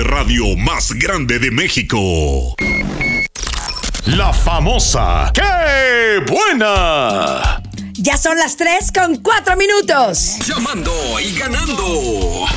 de radio más grande de México. La famosa ¡Qué buena! Ya son las 3:04. Llamando y ganando.